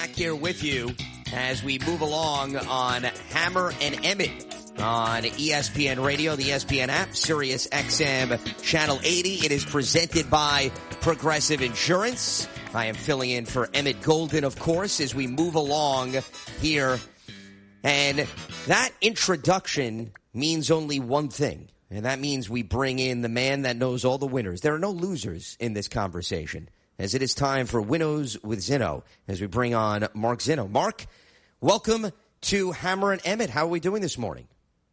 back here with you as we move along on Hammer and Emmett on ESPN Radio, the ESPN app, Sirius XM Channel 80. It is presented by Progressive Insurance. I am filling in for Emmett Golden, of course, as we move along here. And that introduction means only one thing, and that means we bring in the man that knows all the winners. There are no losers in this conversation, as it is time for Winnows with Zinno, as we bring on Mark Zinno. Mark, welcome to Hammer and Emmett. How are we doing this morning?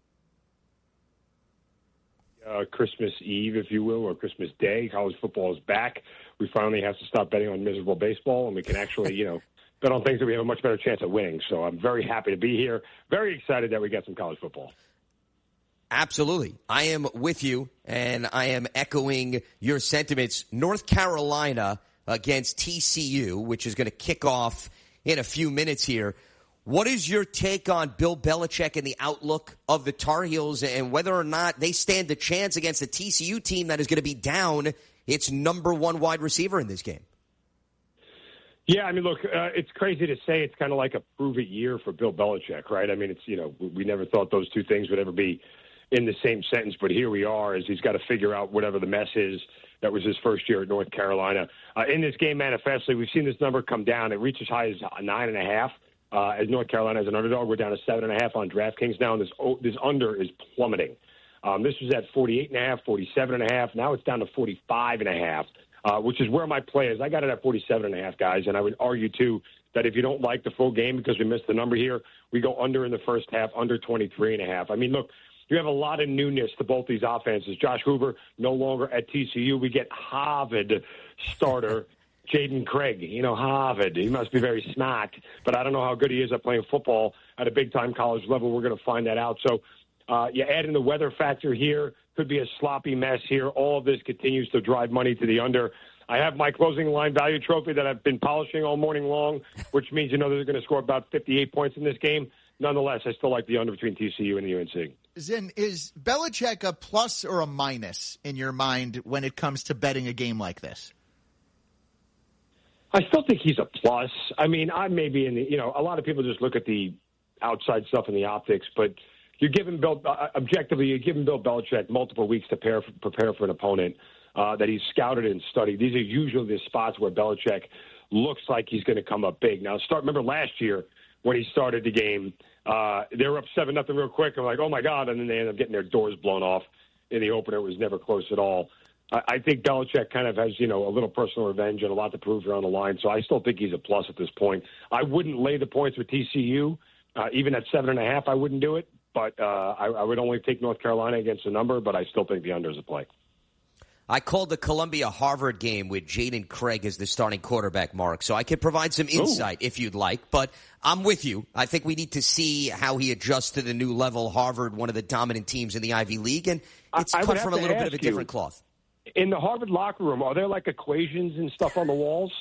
Christmas Eve, if you will, or Christmas Day. College football is back. We finally have to stop betting on miserable baseball, and we can actually, bet on things that we have a much better chance at winning. So I'm very happy to be here. Very excited that we got some college football. Absolutely. I am with you, and I am echoing your sentiments. North Carolina against TCU, which is going to kick off in a few minutes here. What is your take on Bill Belichick and the outlook of the Tar Heels and whether or not they stand a chance against a TCU team that is going to be down its number one wide receiver in this game? Yeah, I mean, look, it's crazy to say it's kind of like a prove-it year for Bill Belichick, right? I mean, it's, we never thought those two things would ever be in the same sentence, but here we are as he's got to figure out whatever the mess is. That was his first year at North Carolina. In this game, manifestly, we've seen this number come down. It reached as high as 9.5. As North Carolina as an underdog, we're down to 7.5 on DraftKings now, and this under is plummeting. This was at 48.5, 47.5. Now it's down to 45.5, which is where my play is. I got it at 47.5, guys, and I would argue, too, that if you don't like the full game because we missed the number here, we go under in the first half, under 23.5. I mean, look, you have a lot of newness to both these offenses. Josh Hoover no longer at TCU. We get Harvard starter Jaden Craig. Harvard. He must be very smart, but I don't know how good he is at playing football at a big-time college level. We're going to find that out. So you add in the weather factor here. Could be a sloppy mess here. All of this continues to drive money to the under. I have my closing line value trophy that I've been polishing all morning long, which means they're going to score about 58 points in this game. Nonetheless, I still like the under between TCU and the UNC. Zin, is Belichick a plus or a minus in your mind when it comes to betting a game like this? I still think he's a plus. I mean, I may be in the, a lot of people just look at the outside stuff and the optics, but you're giving objectively, you're giving Bill Belichick multiple weeks to prepare for an opponent that he's scouted and studied. These are usually the spots where Belichick looks like he's going to come up big. Now, remember last year when he started the game, they were up 7-0 real quick. I'm like, oh, my God, and then they end up getting their doors blown off in the opener. It was never close at all. I think Belichick kind of has, a little personal revenge and a lot to prove here on the line, so I still think he's a plus at this point. I wouldn't lay the points with TCU. Even at 7.5, I wouldn't do it, but I would only take North Carolina against the number, but I still think the under is a play. I called the Columbia-Harvard game with Jaden Craig as the starting quarterback, Mark, so I could provide some insight if you'd like, but I'm with you. I think we need to see how he adjusts to the new level. Harvard, one of the dominant teams in the Ivy League, and it's cut from a little bit of a different cloth. In the Harvard locker room, are there like equations and stuff on the walls?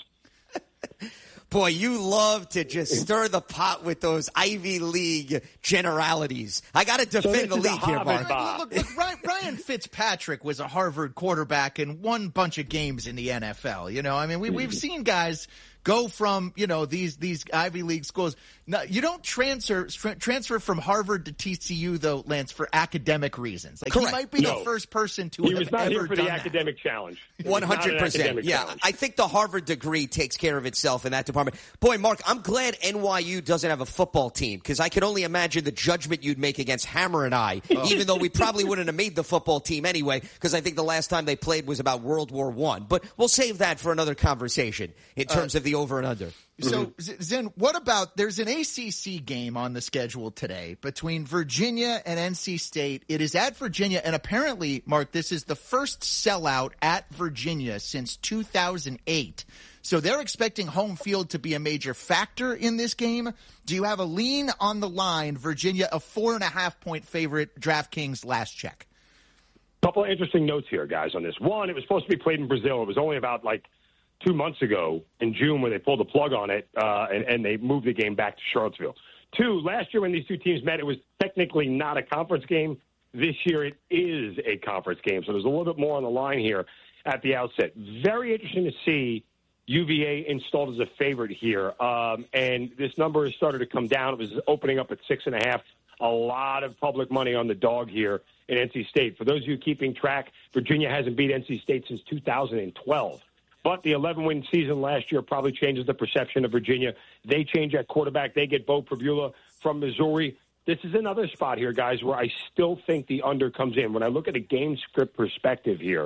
Boy, you love to just stir the pot with those Ivy League generalities. I got to defend the league here, Mark. Look, Ryan Fitzpatrick was a Harvard quarterback and won a bunch of games in the NFL. We've seen guys go from, these Ivy League schools. No, you don't transfer from Harvard to TCU, though, Lance, for academic reasons. Like, correct. He might be the first person to he have was not ever here for done the academic challenge. 100%. Yeah, I think the Harvard degree takes care of itself in that department. Boy, Mark, I'm glad NYU doesn't have a football team because I can only imagine the judgment you'd make against Hammer and I, even though we probably wouldn't have made the football team anyway because I think the last time they played was about World War I. But we'll save that for another conversation in terms of the over and under. So, Zin, what about, there's an ACC game on the schedule today between Virginia and NC State. It is at Virginia, and apparently, Mark, this is the first sellout at Virginia since 2008. So they're expecting home field to be a major factor in this game. Do you have a lean on the line, Virginia, a 4.5-point favorite, DraftKings last check? Couple of interesting notes here, guys, on this. One, it was supposed to be played in Brazil. It was only about 2 months ago in June when they pulled the plug on it, and they moved the game back to Charlottesville. Two, last year when these two teams met, it was technically not a conference game. This year it is a conference game, so there's a little bit more on the line here at the outset. Very interesting to see UVA installed as a favorite here. And this number has started to come down. It was opening up at 6.5. A lot of public money on the dog here in NC State. For those of you keeping track, Virginia hasn't beat NC State since 2012. But the 11-win season last year probably changes the perception of Virginia. They change at quarterback. They get Bo Pribula from Missouri. This is another spot here, guys, where I still think the under comes in. When I look at a game script perspective here,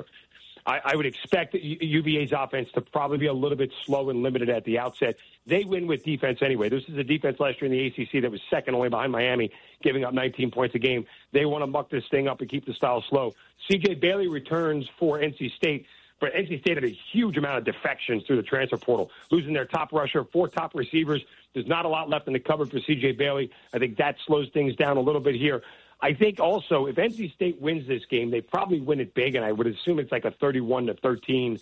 I would expect UVA's offense to probably be a little bit slow and limited at the outset. They win with defense anyway. This is a defense last year in the ACC that was second only behind Miami, giving up 19 points a game. They want to muck this thing up and keep the style slow. C.J. Bailey returns for NC State. But NC State had a huge amount of defections through the transfer portal, losing their top rusher, 4 top receivers. There's not a lot left in the cupboard for C.J. Bailey. I think that slows things down a little bit here. I think also if NC State wins this game, they probably win it big, and I would assume it's like a 31-13,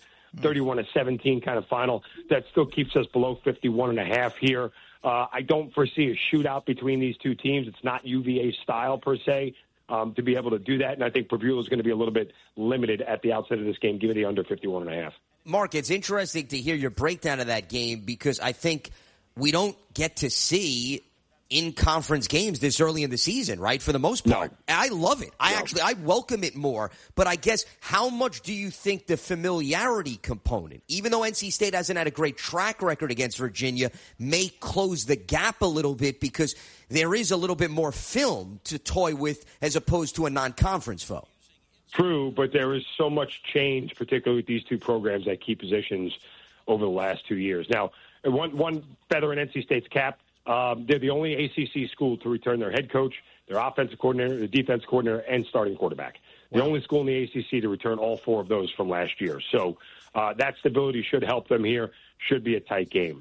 31-17 kind of final. That still keeps us below 51.5 here. I don't foresee a shootout between these two teams. It's not UVA style per se. To be able to do that, and I think Pribula is going to be a little bit limited at the outset of this game, given the under 51.5. Mark, it's interesting to hear your breakdown of that game because I think we don't get to see in-conference games this early in the season, right, for the most part. No. I love it. I welcome it more. But I guess how much do you think the familiarity component, even though NC State hasn't had a great track record against Virginia, may close the gap a little bit because there is a little bit more film to toy with as opposed to a non-conference foe? True, but there is so much change, particularly with these two programs at key positions over the last 2 years. Now, one feather in NC State's cap, they're the only ACC school to return their head coach, their offensive coordinator, their defense coordinator, and starting quarterback. The only school in the ACC to return all 4 of those from last year. So that stability should help them here. Should be a tight game.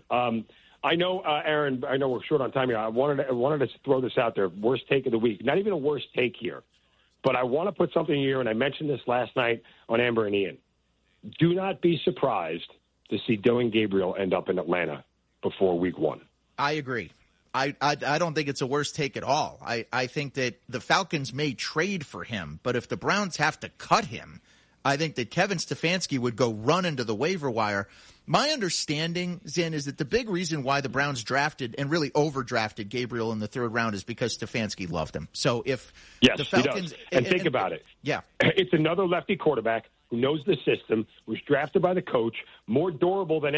I know, Aaron, I know we're short on time here. I wanted to throw this out there. Worst take of the week. Not even a worst take here. But I want to put something here, and I mentioned this last night on Amber and Ian. Do not be surprised to see Dillon Gabriel end up in Atlanta before week 1. I agree. I don't think it's a worst take at all. I think that the Falcons may trade for him, but if the Browns have to cut him, I think that Kevin Stefanski would go run into the waiver wire. My understanding, Zin, is that the big reason why the Browns drafted and really overdrafted Gabriel in the 3rd round is because Stefanski loved him. So if the Falcons he does. And think about it. Yeah. It's another lefty quarterback who knows the system, was drafted by the coach, more durable than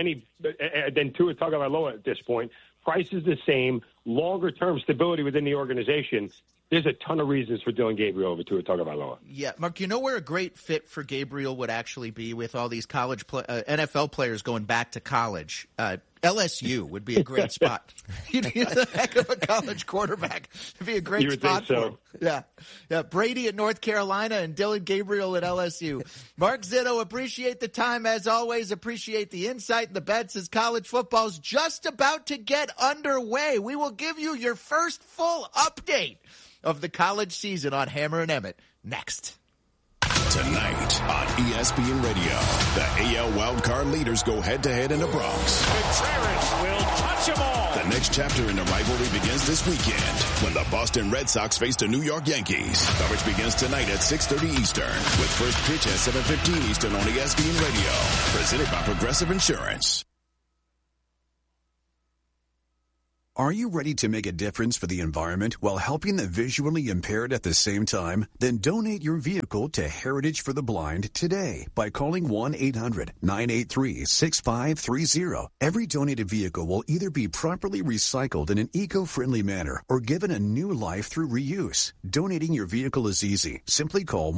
Tua Tagovailoa at this point. Price is the same, longer-term stability within the organization. There's a ton of reasons for Dillon Gabriel over Tua Tagovailoa. Yeah, Mark, you know where a great fit for Gabriel would actually be with all these NFL players going back to college? LSU would be a great spot. He'd be the heck of a college quarterback. It'd be a great spot for him. Yeah. Brady at North Carolina and Dillon Gabriel at LSU. Mark Zito, appreciate the time as always. Appreciate the insight and the bets as college football's just about to get underway. We will give you your first full update of the college season on Hammer and Emmett next. Tonight on ESPN Radio, the AL wildcard leaders go head-to-head in the Bronx. Contreras will touch them all. The next chapter in the rivalry begins this weekend when the Boston Red Sox face the New York Yankees. Coverage begins tonight at 6:30 Eastern with first pitch at 7:15 Eastern on ESPN Radio. Presented by Progressive Insurance. Are you ready to make a difference for the environment while helping the visually impaired at the same time? Then donate your vehicle to Heritage for the Blind today by calling 1-800-983-6530. Every donated vehicle will either be properly recycled in an eco-friendly manner or given a new life through reuse. Donating your vehicle is easy. Simply call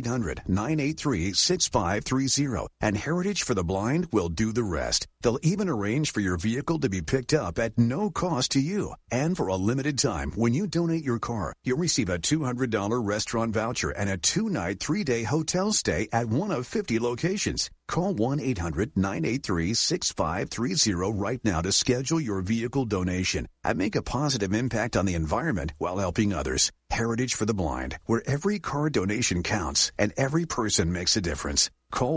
1-800-983-6530 and Heritage for the Blind will do the rest. They'll even arrange for your vehicle to be picked up at no cost to you. And for a limited time, when you donate your car, you'll receive a $200 restaurant voucher and a 2-night, 3-day hotel stay at one of 50 locations. Call 1-800-983-6530 right now to schedule your vehicle donation and make a positive impact on the environment while helping others. Heritage for the Blind, where every car donation counts and every person makes a difference. Call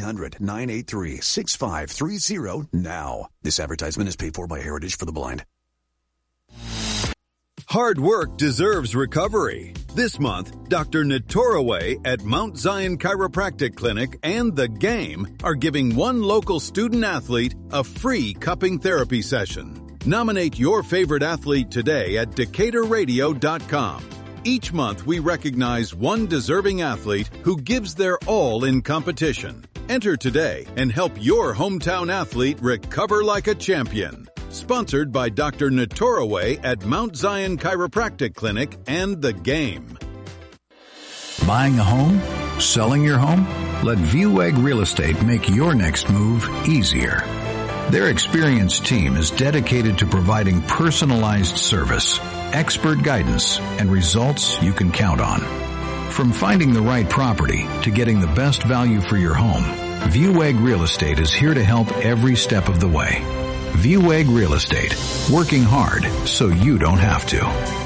1-800-983-6530 now. This advertisement is paid for by Heritage for the Blind. Hard work deserves recovery. This month, Dr. Natoraway at Mount Zion Chiropractic Clinic and The Game are giving one local student athlete a free cupping therapy session. Nominate your favorite athlete today at DecaturRadio.com. Each month, we recognize one deserving athlete who gives their all in competition. Enter today and help your hometown athlete recover like a champion. Sponsored by Dr. Natoraway at Mount Zion Chiropractic Clinic and The Game. Buying a home? Selling your home? Let Viewegg Real Estate make your next move easier. Their experienced team is dedicated to providing personalized service, expert guidance, and results you can count on. From finding the right property to getting the best value for your home, Viewegg Real Estate is here to help every step of the way. Viewegg Real Estate, working hard so you don't have to.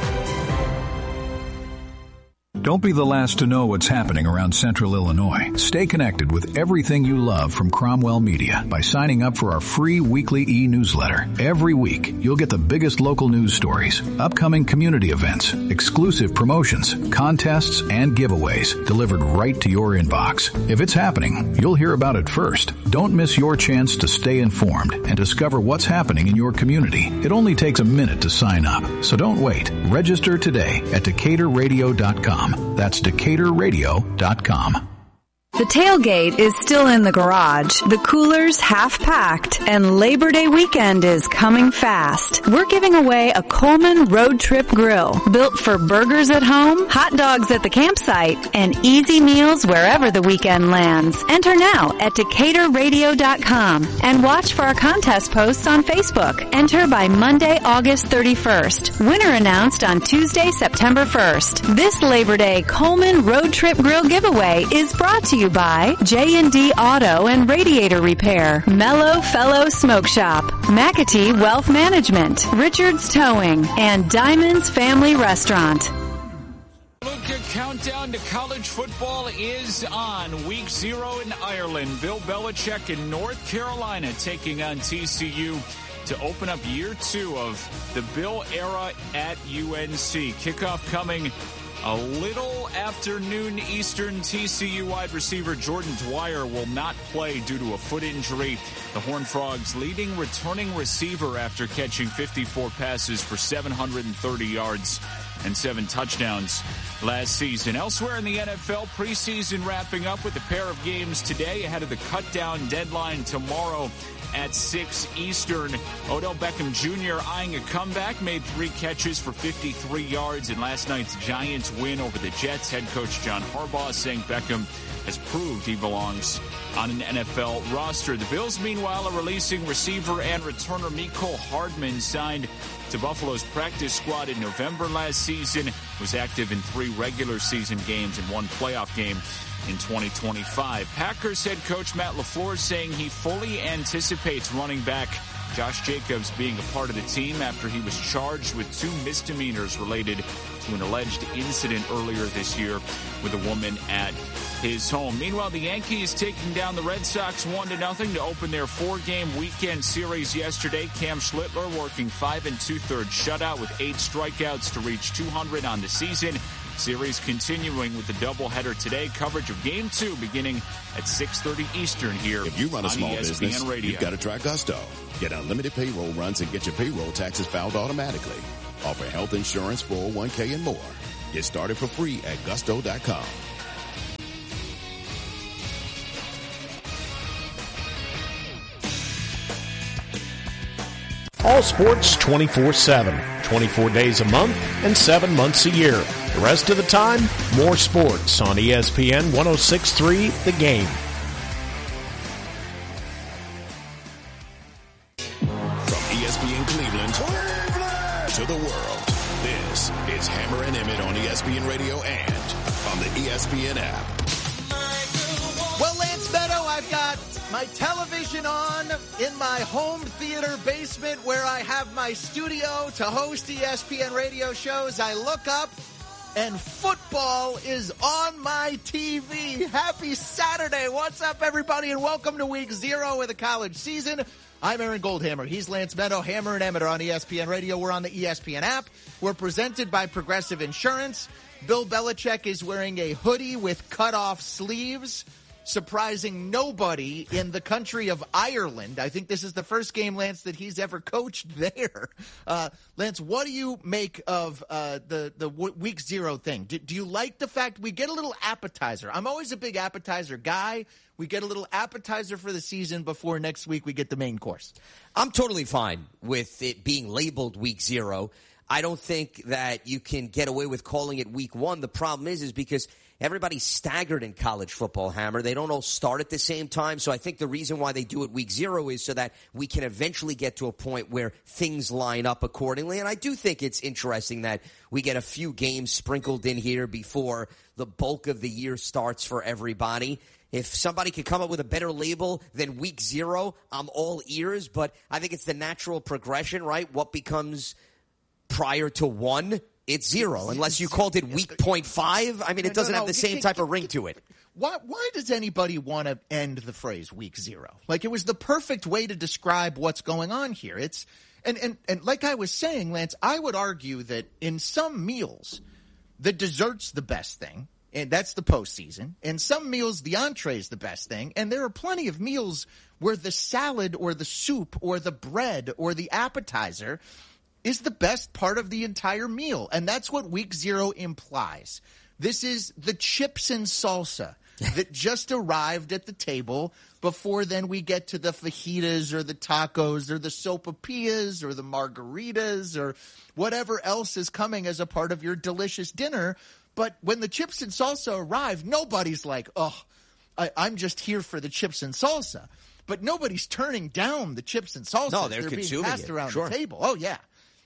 Don't be the last to know what's happening around Central Illinois. Stay connected with everything you love from Cromwell Media by signing up for our free weekly e-newsletter. Every week, you'll get the biggest local news stories, upcoming community events, exclusive promotions, contests, and giveaways delivered right to your inbox. If it's happening, you'll hear about it first. Don't miss your chance to stay informed and discover what's happening in your community. It only takes a minute to sign up, so don't wait. Register today at DecaturRadio.com. That's DecaturRadio.com. The tailgate is still in the garage, the cooler's half packed, and Labor Day weekend is coming fast. We're giving away a Coleman Road Trip Grill, built for burgers at home, hot dogs at the campsite, and easy meals wherever the weekend lands. Enter now at DecaturRadio.com and watch for our contest posts on Facebook. Enter by Monday, August 31st. Winner announced on Tuesday, September 1st. This Labor Day Coleman Road Trip Grill giveaway is brought to you by J&D Auto and Radiator Repair, Mellow Fellow Smoke Shop, McAtee Wealth Management, Richards Towing, and Diamonds Family Restaurant. Luka, countdown to college football is on. Week 0 in Ireland. Bill Belichick in North Carolina taking on TCU to open up year 2 of the Bill era at UNC. Kickoff coming a little after noon Eastern. TCU wide receiver Jordan Dwyer will not play due to a foot injury. The Horned Frogs leading returning receiver after catching 54 passes for 730 yards and 7 touchdowns last season. Elsewhere in the NFL, preseason wrapping up with a pair of games today ahead of the cut-down deadline tomorrow at 6 Eastern. Odell Beckham Jr. eyeing a comeback, made 3 catches for 53 yards in last night's Giants win over the Jets. Head coach John Harbaugh saying Beckham has proved he belongs on an NFL roster. The Bills, meanwhile, are releasing receiver and returner Mecole Hardman, signed to Buffalo's practice squad in November last season, was active in 3 regular season games and 1 playoff game in 2025. Packers head coach Matt LaFleur saying he fully anticipates running back Josh Jacobs being a part of the team after he was charged with 2 misdemeanors related to an alleged incident earlier this year with a woman at his home. Meanwhile, the Yankees taking down the Red Sox 1-0 to open their 4-game weekend series yesterday. Cam Schlittler working 5 2/3 shutout with 8 strikeouts to reach 200 on the season. Series continuing with the doubleheader today. Coverage of Game 2 beginning at 6:30 Eastern here. If you run a small business, Radio. you've got to try Gusto. Get unlimited payroll runs and get your payroll taxes filed automatically. Offer health insurance, 401k, and more. Get started for free at Gusto.com. All sports 24/7, 24 days a month and 7 months a year. The rest of the time, more sports on ESPN 106.3 The Game. From ESPN Cleveland to the world, this is Hammer and Emmett on ESPN Radio and on the ESPN app. Well, Lance Meadow, I've got my television on in my home theater basement where I have my studio to host ESPN radio shows. I look up and football is on my TV. Happy Saturday. What's up, everybody, and welcome to week 0 of the college season. I'm Aaron Goldhammer. He's Lance Meadow. Hammer and Emmett are on ESPN Radio. We're on the ESPN app. We're presented by Progressive Insurance. Bill Belichick is wearing a hoodie with cut-off sleeves, surprising nobody in the country of Ireland. I think this is the first game, Lance, that he's ever coached there. Lance, what do you make of the week 0 thing? Do you like the fact we get a little appetizer? I'm always a big appetizer guy. We get a little appetizer for the season before next week we get the main course. I'm totally fine with it being labeled week 0. I don't think that you can get away with calling it week 1. The problem is because everybody's staggered in college football, Hammer. They don't all start at the same time. So I think the reason why they do it week 0 is so that we can eventually get to a point where things line up accordingly. And I do think it's interesting that we get a few games sprinkled in here before the bulk of the year starts for everybody. If somebody could come up with a better label than week 0, I'm all ears. But I think it's the natural progression, right? What becomes prior to 1? It's 0, unless you called it week 0.5. I mean, it doesn't have the same type of ring to it. Why does anybody want to end the phrase week 0? Like, it was the perfect way to describe what's going on here. It's and like I was saying, Lance, I would argue that in some meals, the dessert's the best thing, and that's the postseason. In some meals, the entree's the best thing, and there are plenty of meals where the salad or the soup or the bread or the appetizer is the best part of the entire meal. And that's what week 0 implies. This is the chips and salsa that just arrived at the table before then we get to the fajitas or the tacos or the sopapillas or the margaritas or whatever else is coming as a part of your delicious dinner. But when the chips and salsa arrive, nobody's like, oh, I'm just here for the chips and salsa. But nobody's turning down the chips and salsa. No, they're consuming being passed around the table. Oh, yeah.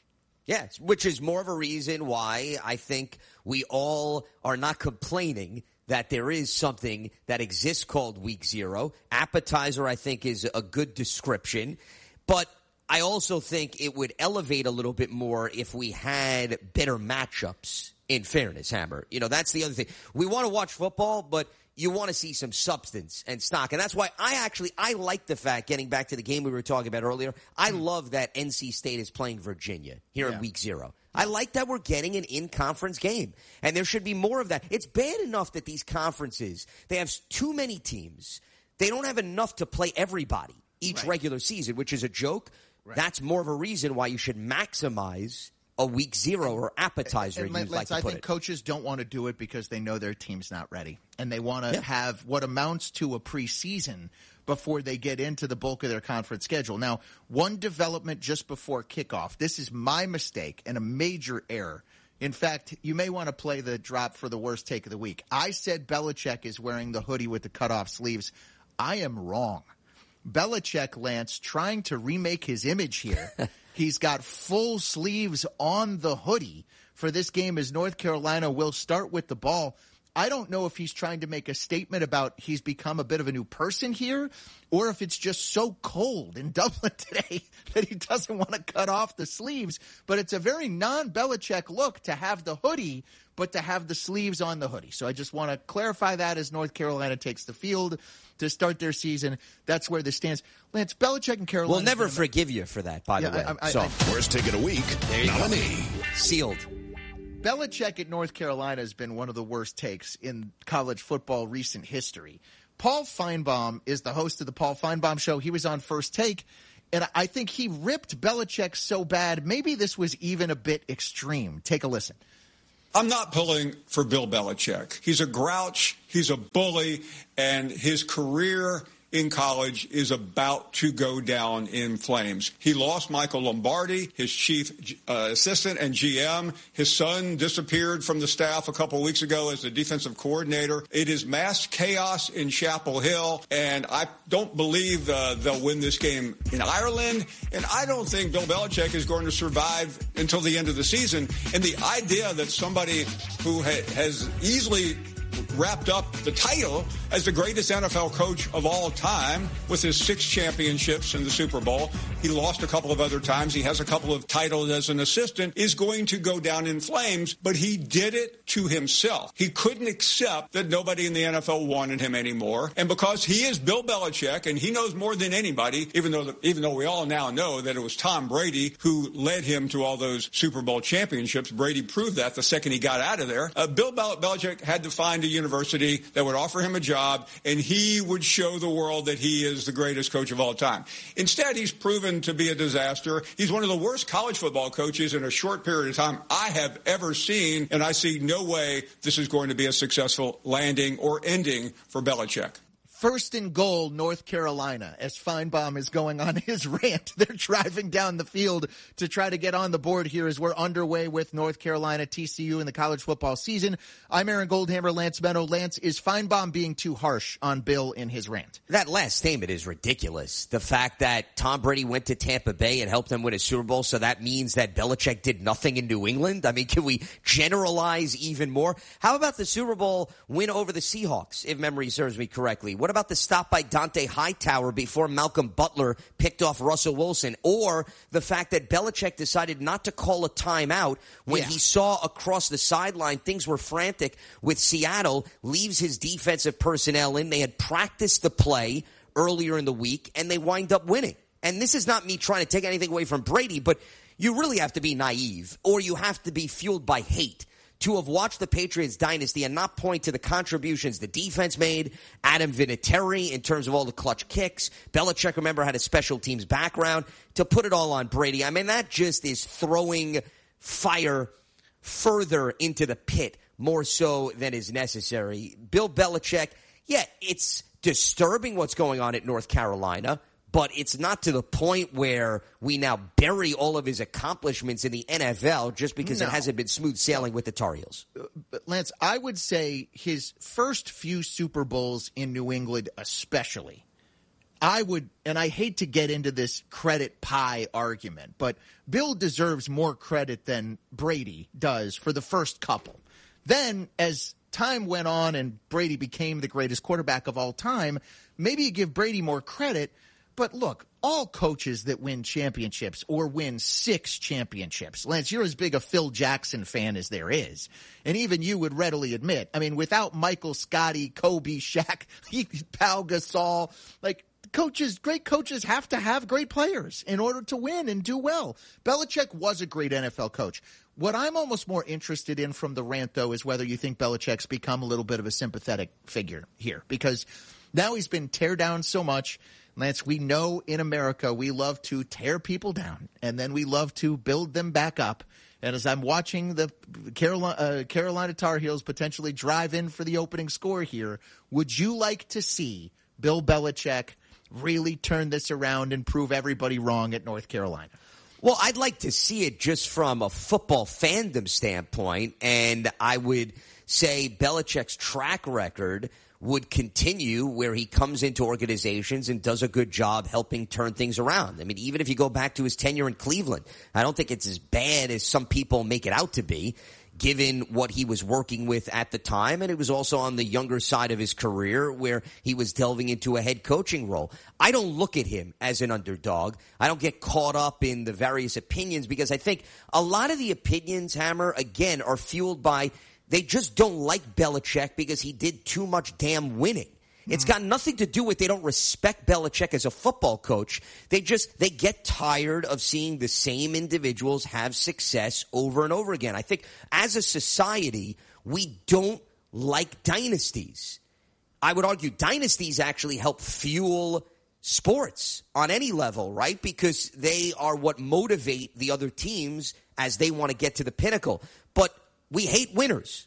Yes, which is more of a reason why I think we all are not complaining that there is something that exists called week 0. Appetizer, I think, is a good description. But I also think it would elevate a little bit more if we had better matchups, in fairness, Hammer. You know, that's the other thing. We want to watch football, but you want to see some substance and stock. And that's why I like the fact, getting back to the game we were talking about earlier, I love that NC State is playing Virginia here in week 0. I like that we're getting an in-conference game. And there should be more of that. It's bad enough that these conferences, they have too many teams. They don't have enough to play everybody each regular season, which is a joke. Right. That's more of a reason why you should maximize a week 0 or appetizer, you'd like to put it. I think coaches don't want to do it because they know their team's not ready. And they want to have what amounts to a preseason before they get into the bulk of their conference schedule. Now, one development just before kickoff. This is my mistake and a major error. In fact, you may want to play the drop for the worst take of the week. I said Belichick is wearing the hoodie with the cutoff sleeves. I am wrong. Belichick, Lance, trying to remake his image here. He's got full sleeves on the hoodie for this game as North Carolina will start with the ball. I don't know if he's trying to make a statement about he's become a bit of a new person here or if it's just so cold in Dublin today that he doesn't want to cut off the sleeves. But it's a very non-Belichick look to have the hoodie but to have the sleeves on the hoodie. So I just want to clarify that as North Carolina takes the field to start their season. That's where this stands. Lance, Belichick and Carolina. We'll never forgive you for that, by the way. Worst take of the week, nominee. Sealed. Belichick at North Carolina has been one of the worst takes in college football recent history. Paul Feinbaum is the host of the Paul Feinbaum Show. He was on First Take, and I think he ripped Belichick so bad, maybe this was even a bit extreme. Take a listen. I'm not pulling for Bill Belichick. He's a grouch, he's a bully, and his career in college is about to go down in flames. He lost Michael Lombardi, his chief assistant and GM. His son disappeared from the staff a couple weeks ago as the defensive coordinator. It is mass chaos in Chapel Hill, and I don't believe they'll win this game in Ireland, and I don't think Bill Belichick is going to survive until the end of the season. And the idea that somebody who has easily wrapped up the title as the greatest NFL coach of all time with his 6 championships in the Super Bowl. He lost a couple of other times. He has a couple of titles as an assistant, is going to go down in flames, but he did it to himself. He couldn't accept that nobody in the NFL wanted him anymore. And because he is Bill Belichick and he knows more than anybody, even though we all now know that it was Tom Brady who led him to all those Super Bowl championships. Brady proved that the second he got out of there. Bill Belichick had to find a university that would offer him a job, and he would show the world that he is the greatest coach of all time. Instead, he's proven to be a disaster. He's one of the worst college football coaches in a short period of time I have ever seen, and I see no way this is going to be a successful landing or ending for Belichick. First and goal, North Carolina, as Feinbaum is going on his rant. They're driving down the field to try to get on the board here as we're underway with North Carolina, TCU in the college football season. I'm Aaron Goldhammer, Lance Meadow. Lance, is Feinbaum being too harsh on Bill in his rant? That last statement is ridiculous. The fact that Tom Brady went to Tampa Bay and helped them win a Super Bowl, so that means that Belichick did nothing in New England? I mean, can we generalize even more? How about the Super Bowl win over the Seahawks, if memory serves me correctly? What about the stop by Dante Hightower before Malcolm Butler picked off Russell Wilson? Or the fact that Belichick decided not to call a timeout when he saw across the sideline things were frantic with Seattle, leaves his defensive personnel in. They had practiced the play earlier in the week, and they wind up winning. And this is not me trying to take anything away from Brady, but you really have to be naive, or you have to be fueled by hate to have watched the Patriots dynasty and not point to the contributions the defense made, Adam Vinatieri in terms of all the clutch kicks. Belichick, remember, had a special teams background. To put it all on Brady, I mean, that just is throwing fire further into the pit more so than is necessary. Bill Belichick, it's disturbing what's going on at North Carolina, but it's not to the point where we now bury all of his accomplishments in the NFL just because it hasn't been smooth sailing with the Tar Heels. But Lance, I would say his first few Super Bowls in New England especially, and I hate to get into this credit pie argument, but Bill deserves more credit than Brady does for the first couple. Then, as time went on and Brady became the greatest quarterback of all time, maybe you give Brady more credit. But look, all coaches that win championships or win 6 championships, Lance, you're as big a Phil Jackson fan as there is. And even you would readily admit, I mean, without Michael, Scotty, Kobe, Shaq, Pau Gasol, great coaches have to have great players in order to win and do well. Belichick was a great NFL coach. What I'm almost more interested in from the rant, though, is whether you think Belichick's become a little bit of a sympathetic figure here. Because now he's been teared down so much. Lance, we know in America we love to tear people down, and then we love to build them back up. And as I'm watching the Carolina Tar Heels potentially drive in for the opening score here, would you like to see Bill Belichick really turn this around and prove everybody wrong at North Carolina? Well, I'd like to see it just from a football fandom standpoint, and I would say Belichick's track record would continue where he comes into organizations and does a good job helping turn things around. I mean, even if you go back to his tenure in Cleveland, I don't think it's as bad as some people make it out to be, given what he was working with at the time. And it was also on the younger side of his career where he was delving into a head coaching role. I don't look at him as an underdog. I don't get caught up in the various opinions because I think a lot of the opinions, Hammer, again, are fueled by they just don't like Belichick because he did too much damn winning. It's got nothing to do with they don't respect Belichick as a football coach. They get tired of seeing the same individuals have success over and over again. I think as a society, we don't like dynasties. I would argue dynasties actually help fuel sports on any level, right? Because they are what motivate the other teams as they want to get to the pinnacle. But we hate winners.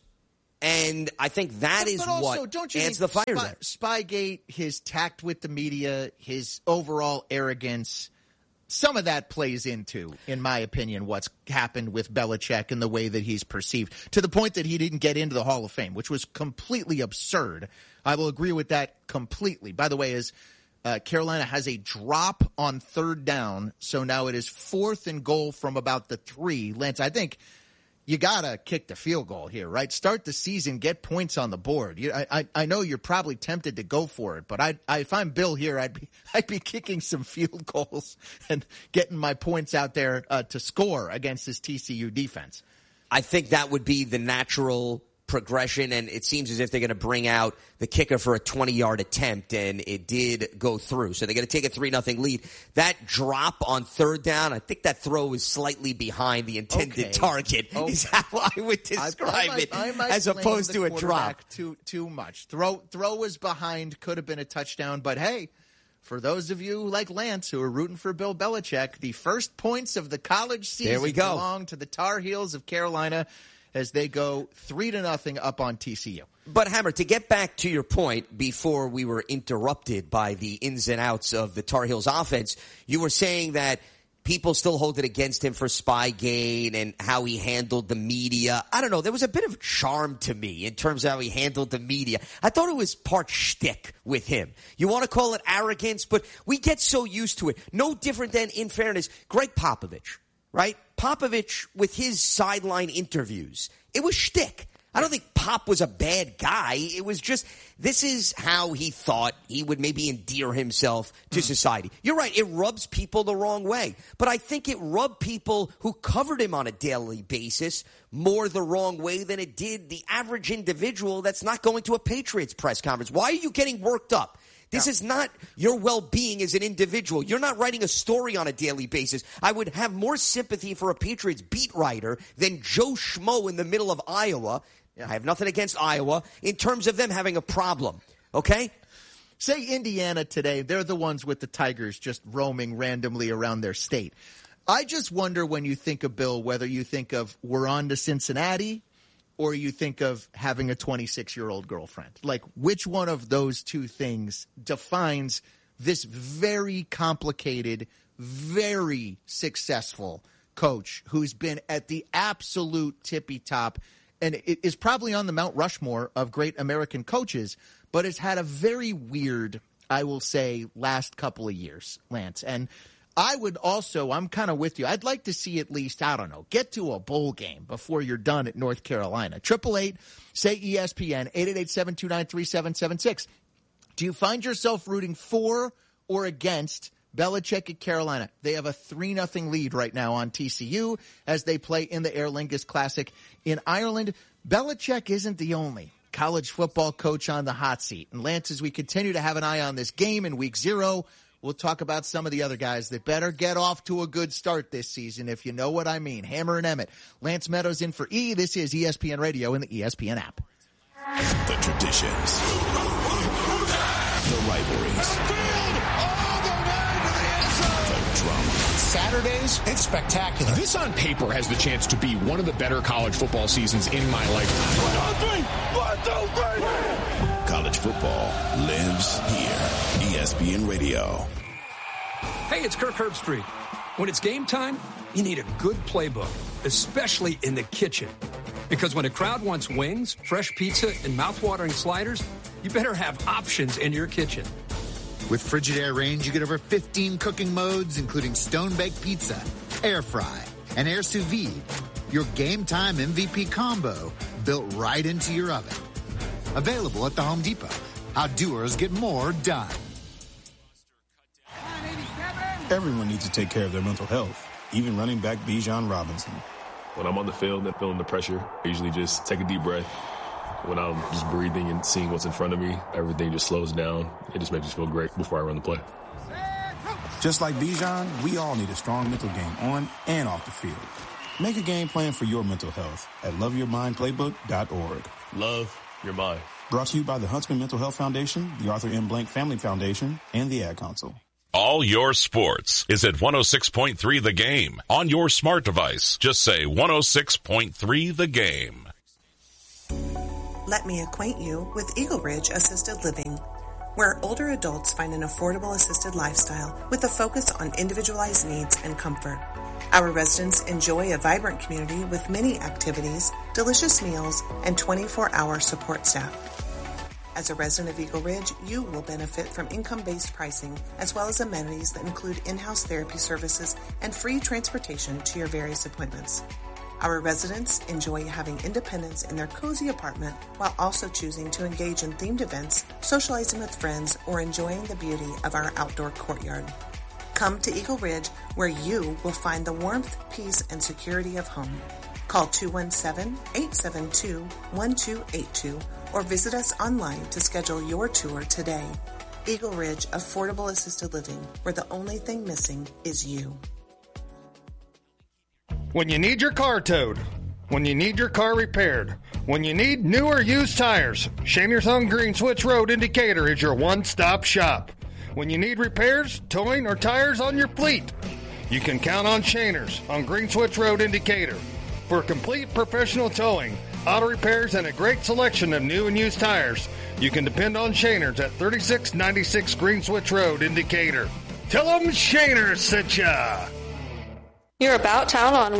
And I think that is what adds the fire there. Spygate, his tact with the media, his overall arrogance, some of that plays into, in my opinion, what's happened with Belichick and the way that he's perceived, to the point that he didn't get into the Hall of Fame, which was completely absurd. I will agree with that completely. By the way, as Carolina has a drop on third down, so now it is 4th and goal from about the 3. Lance, I think you got to kick the field goal here, right? Start the season, get points on the board. I know you're probably tempted to go for it, but if I'm Bill here, I'd be kicking some field goals and getting my points out there to score against this TCU defense. I think that would be the natural progression, and it seems as if they're going to bring out the kicker for a 20-yard attempt, and it did go through. So they're going to take a 3-0 lead. That drop on third down, I think that throw is slightly behind the intended target, is how I would describe it, as opposed to a drop. Too much. Throw was behind, could have been a touchdown, but hey, for those of you like Lance who are rooting for Bill Belichick, the first points of the college season belong to the Tar Heels of Carolina as they go 3-0 up on TCU. But, Hammer, to get back to your point before we were interrupted by the ins and outs of the Tar Heels offense, you were saying that people still hold it against him for Spygate and how he handled the media. I don't know. There was a bit of charm to me in terms of how he handled the media. I thought it was part shtick with him. You want to call it arrogance, but we get so used to it. No different than, in fairness, Greg Popovich, right? Popovich, with his sideline interviews, it was shtick. I don't think Pop was a bad guy. It was just, this is how he thought he would maybe endear himself to society. You're right, it rubs people the wrong way. But I think it rubbed people who covered him on a daily basis more the wrong way than it did the average individual that's not going to a Patriots press conference. Why are you getting worked up? This is not your well-being as an individual. You're not writing a story on a daily basis. I would have more sympathy for a Patriots beat writer than Joe Schmo in the middle of Iowa. I have nothing against Iowa in terms of them having a problem, okay? Say Indiana today, they're the ones with the Tigers just roaming randomly around their state. I just wonder when you think of Bill, whether you think of we're on to Cincinnati or you think of having a 26-year-old girlfriend. Like, which one of those two things defines this very complicated, very successful coach who's been at the absolute tippy top and it is probably on the Mount Rushmore of great American coaches, but has had a very weird, I will say, last couple of years, Lance. And I would also, I'm kind of with you. I'd like to see at least, I don't know, get to a bowl game before you're done at North Carolina. 888, say ESPN, 888-729-3776. Do you find yourself rooting for or against Belichick at Carolina? They have a 3-0 lead right now on TCU as they play in the Aer Lingus Classic in Ireland. Belichick isn't the only college football coach on the hot seat. And Lance, as we continue to have an eye on this game in week 0, we'll talk about some of the other guys that better get off to a good start this season, if you know what I mean. Hammer and Emmett. Lance Meadows in for E. This is ESPN Radio and the ESPN app. The traditions. The rivalries. Saturdays, it's spectacular. This on paper has the chance to be one of the better college football seasons in my lifetime. 1, 2, 3. College football lives here. ESPN Radio. Hey, it's Kirk Herbstreit. When it's game time, you need a good playbook, especially in the kitchen. Because when a crowd wants wings, fresh pizza, and mouthwatering sliders, you better have options in your kitchen. With Frigidaire range, you get over 15 cooking modes, including stone-baked pizza, air fry, and air sous vide. Your game time MVP combo built right into your oven. Available at the Home Depot. How doers get more done. Everyone needs to take care of their mental health, even running back Bijan Robinson. When I'm on the field and feeling the pressure, I usually just take a deep breath. When I'm just breathing and seeing what's in front of me, everything just slows down. It just makes me feel great before I run the play. Just like Bijan, we all need a strong mental game on and off the field. Make a game plan for your mental health at loveyourmindplaybook.org. Love your mind. Brought to you by the Huntsman Mental Health Foundation, the Arthur M. Blank Family Foundation, and the Ad Council. All your sports is at 106.3 The Game. On your smart device, just say 106.3 The Game. Let me acquaint you with Eagle Ridge Assisted Living, where older adults find an affordable assisted lifestyle with a focus on individualized needs and comfort. Our residents enjoy a vibrant community with many activities, delicious meals, and 24-hour support staff. As a resident of Eagle Ridge, you will benefit from income-based pricing as well as amenities that include in-house therapy services and free transportation to your various appointments. Our residents enjoy having independence in their cozy apartment while also choosing to engage in themed events, socializing with friends, or enjoying the beauty of our outdoor courtyard. Come to Eagle Ridge, where you will find the warmth, peace, and security of home. Call 217-872-1282 or visit us online to schedule your tour today. Eagle Ridge Affordable Assisted Living, where the only thing missing is you. When you need your car towed, when you need your car repaired, when you need new or used tires, Shaner's on Green Switch Road in Decatur is your one-stop shop. When you need repairs, towing, or tires on your fleet, you can count on Shaner's on Green Switch Road in Decatur. For complete professional towing, auto repairs, and a great selection of new and used tires, you can depend on Shaner's at 3696 Green Switch Road in Decatur. Tell them Shaner's sent ya! Your About Town on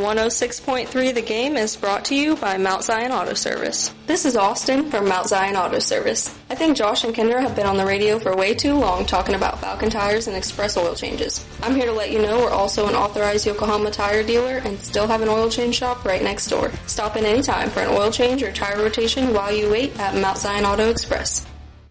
106.3 The Game is brought to you by Mount Zion Auto Service. This is Austin from Mount Zion Auto Service. I think Josh and Kendra have been on the radio for way too long talking about Falcon tires and express oil changes. I'm here to let you know we're also an authorized Yokohama tire dealer and still have an oil change shop right next door. Stop in anytime for an oil change or tire rotation while you wait at Mount Zion Auto Express.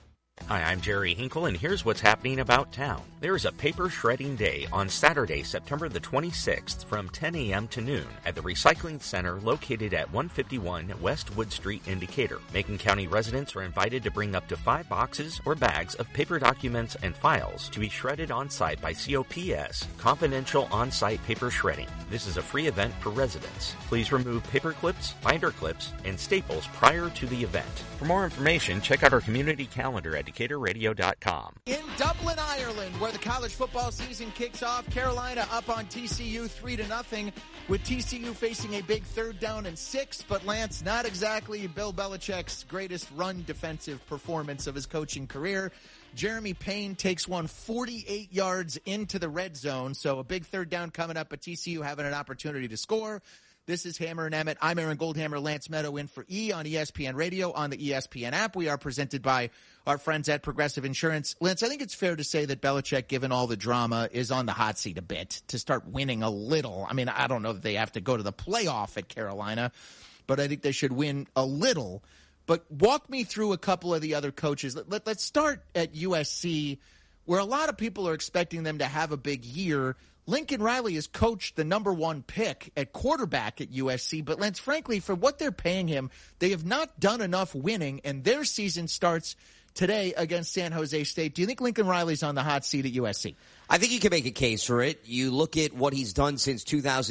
Hi, I'm Jerry Hinkle, and here's what's happening about town. There is a paper shredding day on Saturday, September the 26th from 10 a.m. to noon at the Recycling Center located at 151 West Wood Street in Decatur. Macon County residents are invited to bring up to 5 boxes or bags of paper documents and files to be shredded on-site by COPS, Confidential On-Site Paper Shredding. This is a free event for residents. Please remove paper clips, binder clips, and staples prior to the event. For more information, check out our community calendar at DecaturRadio.com. In Dublin, Ireland, where the college football season kicks off, Carolina up on TCU 3-0, with TCU facing a big 3rd down and 6. But Lance, not exactly Bill Belichick's greatest run defensive performance of his coaching career. Jeremy Payne takes one 48 yards into the red zone. So a big 3rd down coming up, but TCU having an opportunity to score. This is Hammer and Emmett. I'm Aaron Goldhammer, Lance Meadow in for E on ESPN Radio, on the ESPN app. We are presented by our friends at Progressive Insurance. Lance, I think it's fair to say that Belichick, given all the drama, is on the hot seat a bit to start winning a little. I mean, I don't know that they have to go to the playoff at Carolina, but I think they should win a little. But walk me through a couple of the other coaches. Let's start at USC, where a lot of people are expecting them to have a big year. Lincoln Riley has coached the number 1 pick at quarterback at USC, but Lance, frankly, for what they're paying him, they have not done enough winning, and their season starts today against San Jose State. Do you think Lincoln Riley's on the hot seat at USC? I think you can make a case for it. You look at what he's done since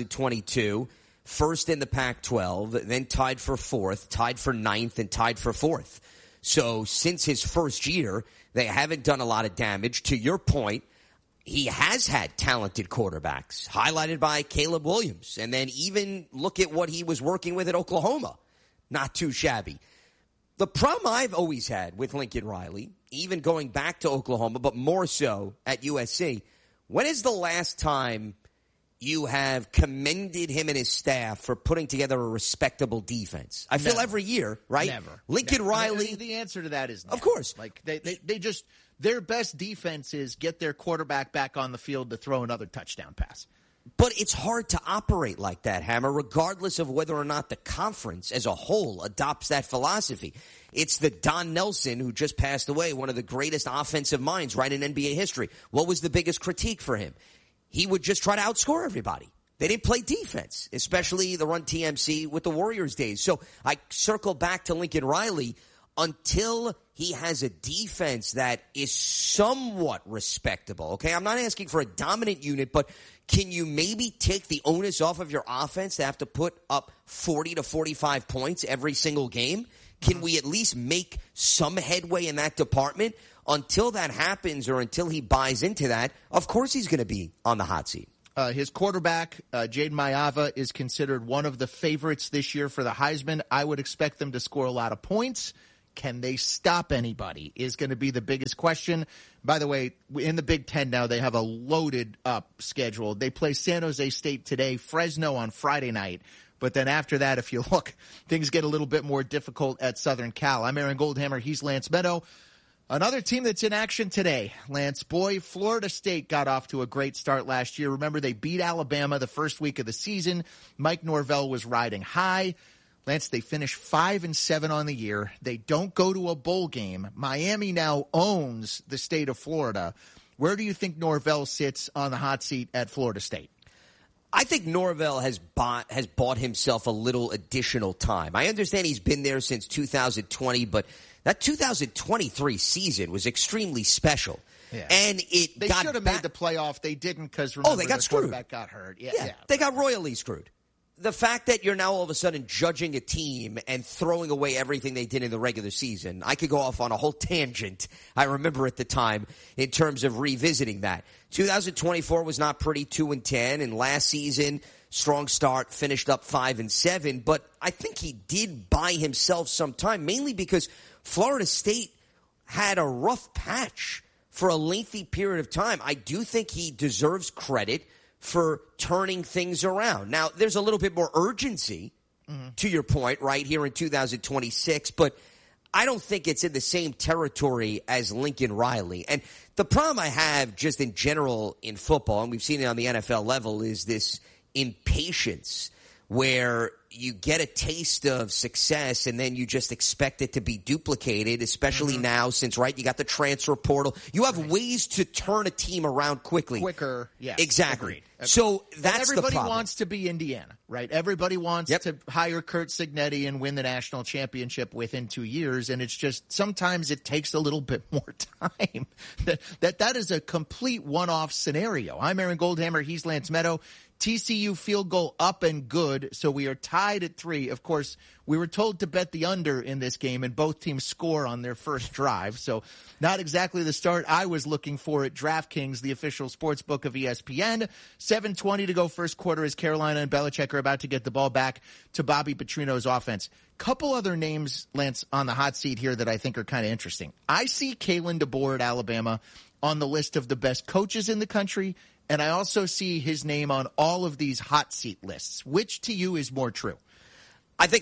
2022, first in the Pac-12, then tied for 4th, tied for 9th, and tied for 4th. So since his first year, they haven't done a lot of damage. To your point, he has had talented quarterbacks, highlighted by Caleb Williams. And then even look at what he was working with at Oklahoma. Not too shabby. The problem I've always had with Lincoln Riley, even going back to Oklahoma, but more so at USC, when is the last time you have commended him and his staff for putting together a respectable defense? I feel every year, right? Never. Lincoln Riley. The answer to that is never. Of course. Like they just, their best defense is get their quarterback back on the field to throw another touchdown pass. But it's hard to operate like that, Hammer, regardless of whether or not the conference as a whole adopts that philosophy. It's the Don Nelson, who just passed away, one of the greatest offensive minds right in NBA history. What was the biggest critique for him? He would just try to outscore everybody. They didn't play defense, especially the run TMC with the Warriors days. So I circle back to Lincoln Riley. Until he has a defense that is somewhat respectable, okay? I'm not asking for a dominant unit, but can you maybe take the onus off of your offense to have to put up 40 to 45 points every single game? Can we at least make some headway in that department? Until that happens, or until he buys into that, of course he's going to be on the hot seat. His quarterback, Jaden Mayava, is considered one of the favorites this year for the Heisman. I would expect them to score a lot of points. Can they stop anybody is going to be the biggest question. By the way, in the Big Ten now, they have a loaded up schedule. They play San Jose State today, Fresno on Friday night. But then after that, if you look, things get a little bit more difficult at Southern Cal. I'm Aaron Goldhammer. He's Lance Meadow. Another team that's in action today, Lance. Boy, Florida State got off to a great start last year. Remember, they beat Alabama the first week of the season. Mike Norvell was riding high. Lance, they finished 5-7 on the year. They don't go to a bowl game. Miami now owns the state of Florida. Where do you think Norvell sits on the hot seat at Florida State? I think Norvell has bought himself a little additional time. I understand he's been there since 2020, but that 2023 season was extremely special. Yeah. And they should have made the playoff. They didn't because, remember, they got screwed. Quarterback got hurt. Yeah, they got royally screwed. The fact that you're now all of a sudden judging a team and throwing away everything they did in the regular season, I could go off on a whole tangent, I remember at the time, in terms of revisiting that. 2024 was not pretty, 2-10, and last season, strong start, finished up 5-7, but I think he did buy himself some time, mainly because Florida State had a rough patch for a lengthy period of time. I do think he deserves credit for turning things around. Now, there's a little bit more urgency, to your point, right here in 2026, but I don't think it's in the same territory as Lincoln Riley. And the problem I have just in general in football, and we've seen it on the NFL level, is this impatience where you get a taste of success and then you just expect it to be duplicated, especially now since, right, you got the transfer portal. You have ways to turn a team around quickly. Quicker, yeah. Exactly. Agreed. So that's the problem. Everybody wants to be Indiana, right? Everybody wants to hire Curt Cignetti and win the national championship within 2 years, and it's just sometimes it takes a little bit more time. That is a complete one-off scenario. I'm Aaron Goldhammer. He's Lance Meadow. TCU field goal up and good, so we are tied at 3. Of course, we were told to bet the under in this game, and both teams score on their first drive, so not exactly the start I was looking for at DraftKings, the official sports book of ESPN. 7:20 to go first quarter as Carolina and Belichick are about to get the ball back to Bobby Petrino's offense. Couple other names, Lance, on the hot seat here that I think are kind of interesting. I see Kalen DeBoer at Alabama on the list of the best coaches in the country, and I also see his name on all of these hot seat lists. Which to you is more true? I think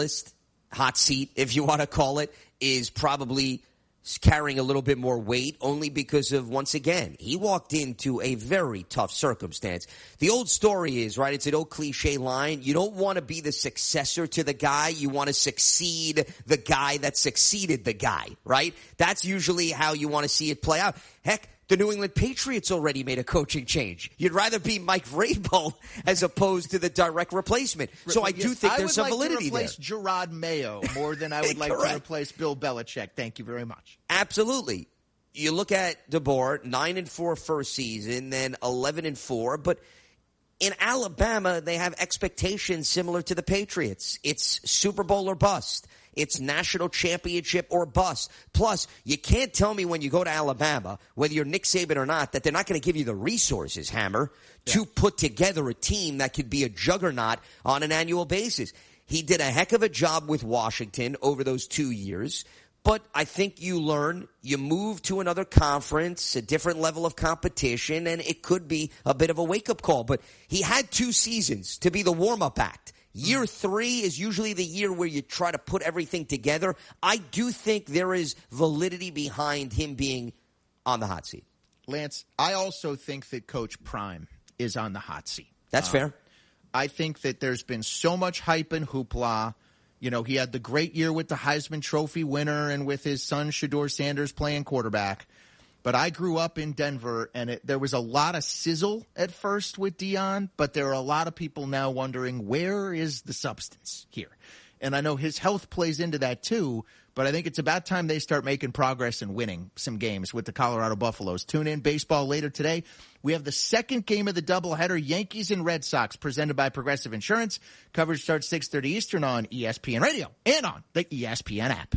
hot seat, if you want to call it, is probably carrying a little bit more weight only because of, once again, he walked into a very tough circumstance. The old story is, right, it's an old cliche line. You don't want to be the successor to the guy. You want to succeed the guy that succeeded the guy, right? That's usually how you want to see it play out. Heck, the New England Patriots already made a coaching change. You'd rather be Mike Vrabel as opposed to the direct replacement. So I do think there's some validity there. I would like to replace Gerard Mayo more than I would like to replace Bill Belichick. Thank you very much. Absolutely. You look at DeBoer, 9-4 first season, then 11-4. But in Alabama, they have expectations similar to the Patriots. It's Super Bowl or bust. It's national championship or bust. Plus, you can't tell me when you go to Alabama, whether you're Nick Saban or not, that they're not going to give you the resources, Hammer, to put together a team that could be a juggernaut on an annual basis. He did a heck of a job with Washington over those 2 years. But I think you learn, you move to another conference, a different level of competition, and it could be a bit of a wake-up call. But he had 2 seasons to be the warm-up act. Year 3 is usually the year where you try to put everything together. I do think there is validity behind him being on the hot seat. Lance, I also think that Coach Prime is on the hot seat. That's fair. I think that there's been so much hype and hoopla. You know, he had the great year with the Heisman Trophy winner and with his son Shedeur Sanders playing quarterback. But I grew up in Denver, and there was a lot of sizzle at first with Deion, but there are a lot of people now wondering, where is the substance here? And I know his health plays into that too, but I think it's about time they start making progress and winning some games with the Colorado Buffaloes. Tune in, baseball later today. We have the second game of the doubleheader, Yankees and Red Sox, presented by Progressive Insurance. Coverage starts 6:30 Eastern on ESPN Radio and on the ESPN app.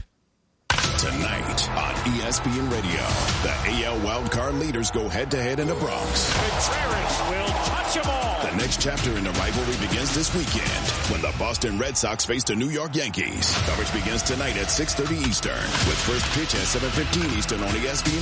Tonight on ESPN Radio, the AL wildcard leaders go head-to-head in the Bronx. Contreras will touch them all. The next chapter in the rivalry begins this weekend when the Boston Red Sox face the New York Yankees. Coverage begins tonight at 6:30 Eastern with first pitch at 7:15 Eastern on ESPN